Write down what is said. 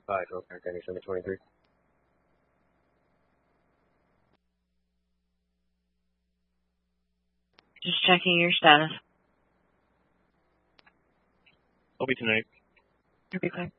5, okay, Danny 723. Just checking your status. I'll be tonight. You'll be fine.